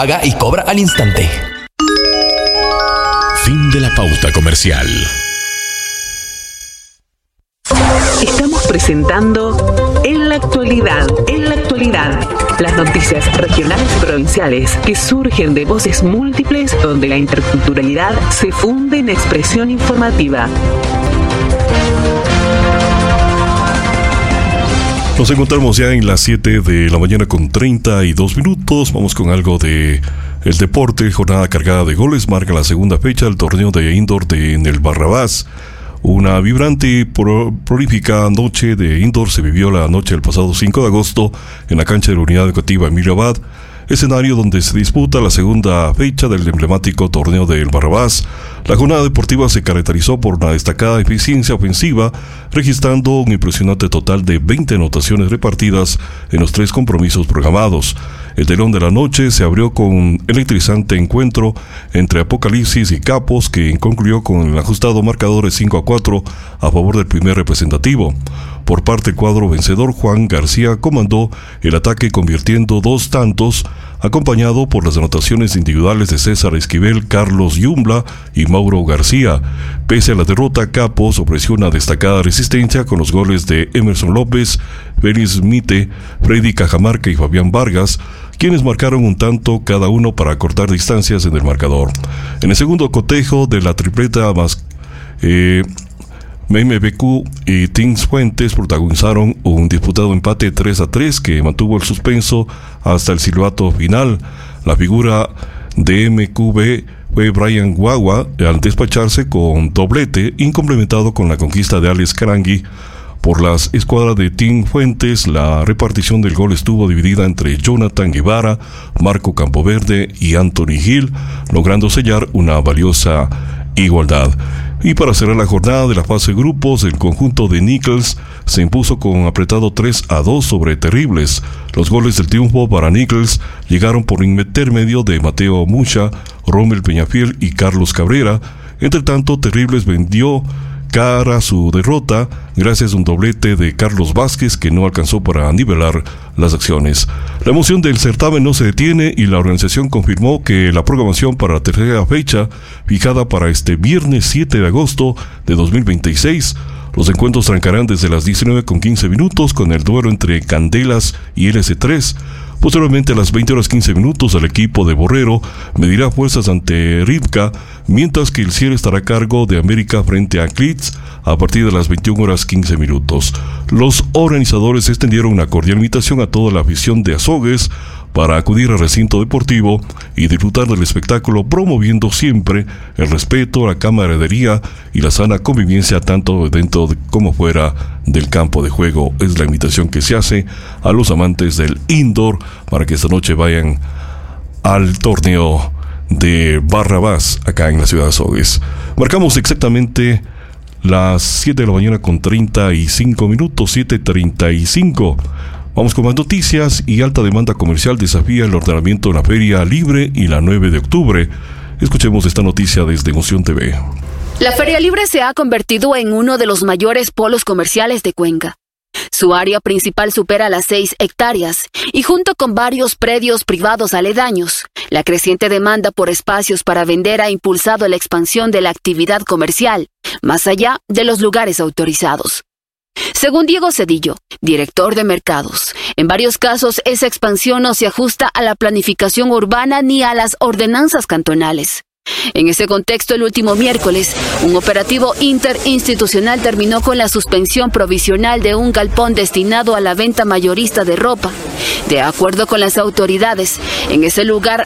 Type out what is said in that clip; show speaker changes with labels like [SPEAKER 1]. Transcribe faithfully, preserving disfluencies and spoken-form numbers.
[SPEAKER 1] paga y cobra al instante.
[SPEAKER 2] Fin de la pauta comercial.
[SPEAKER 3] Estamos presentando En la Actualidad, En la Actualidad, las noticias regionales y provinciales que surgen de voces múltiples donde la interculturalidad se funde en expresión informativa.
[SPEAKER 4] Nos encontramos ya en las siete de la mañana con treinta y dos minutos. Vamos con algo de el deporte. Jornada cargada de goles. Marca la segunda fecha del torneo de indoor de, en el Barrabás. Una vibrante y pro, prolífica noche de indoor se vivió la noche del pasado cinco de agosto en la cancha de la Unidad Educativa Emilio Abad, escenario donde se disputa la segunda fecha del emblemático torneo del Barrabás. La jornada deportiva se caracterizó por una destacada eficiencia ofensiva, registrando un impresionante total de veinte anotaciones repartidas en los tres compromisos programados. El telón de la noche se abrió con un electrizante encuentro entre Apocalipsis y Capos, que concluyó con el ajustado marcador de cinco a cuatro a favor del primer representativo. Por parte del cuadro vencedor, Juan García comandó el ataque convirtiendo dos tantos, acompañado por las anotaciones individuales de César Esquivel, Carlos Yumbla y Mauro García. Pese a la derrota, Capos ofreció una destacada resistencia con los goles de Emerson López, Félix Mite, Freddy Cajamarca y Fabián Vargas, quienes marcaron un tanto cada uno para cortar distancias en el marcador. En el segundo cotejo de la tripleta más... Eh, M M B Q y Teams Fuentes protagonizaron un disputado empate tres a tres que mantuvo el suspenso hasta el silbato final. La figura de M Q B fue Brian Guagua al despacharse con doblete, incomplementado con la conquista de Alex Carangui. Por las escuadras de Team Fuentes, la repartición del gol estuvo dividida entre Jonathan Guevara, Marco Campoverde y Anthony Hill, logrando sellar una valiosa igualdad. Y para cerrar la jornada de la fase de grupos, el conjunto de Nichols se impuso con apretado tres a dos sobre Terribles. Los goles del triunfo para Nichols llegaron por intermedio de Mateo Mucha, Rommel Peñafiel y Carlos Cabrera. Entre tanto, Terribles vendió cara a su derrota gracias a un doblete de Carlos Vázquez que no alcanzó para nivelar las acciones. La emoción del certamen no se detiene y la organización confirmó que la programación para la tercera fecha, fijada para este viernes siete de agosto de dos mil veintiséis, los encuentros trancarán desde las diecinueve con quince minutos con el duelo entre Candelas y L S tres. Posteriormente, a las veinte horas quince minutos, el equipo de Borrero medirá fuerzas ante Rivka, mientras que el cierre estará a cargo de América frente a Clitz a partir de las veintiuna horas quince minutos. Los organizadores extendieron una cordial invitación a toda la afición de Azogues para acudir al recinto deportivo y disfrutar del espectáculo, promoviendo siempre el respeto, la camaradería y la sana convivencia tanto dentro de, como fuera del campo de juego. Es la invitación que se hace a los amantes del indoor para que esta noche vayan al torneo de Barrabás acá en la ciudad de Azogues. Marcamos exactamente las siete de la mañana con treinta y cinco minutos, siete treinta y cinco. Vamos con más noticias. Y alta demanda comercial desafía el ordenamiento de la Feria Libre y la nueve de octubre. Escuchemos esta noticia desde Emoción T V.
[SPEAKER 5] La Feria Libre se ha convertido en uno de los mayores polos comerciales de Cuenca. Su área principal supera las seis hectáreas y junto con varios predios privados aledaños, la creciente demanda por espacios para vender ha impulsado la expansión de la actividad comercial, más allá de los lugares autorizados. Según Diego Cedillo, director de mercados, en varios casos esa expansión no se ajusta a la planificación urbana ni a las ordenanzas cantonales. En ese contexto, el último miércoles, un operativo interinstitucional terminó con la suspensión provisional de un galpón destinado a la venta mayorista de ropa. De acuerdo con las autoridades, en ese lugar